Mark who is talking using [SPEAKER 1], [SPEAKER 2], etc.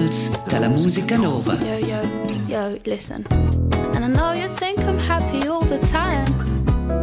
[SPEAKER 1] puls dalla musica nova.
[SPEAKER 2] Yo, listen. And I know you think I'm happy all the time.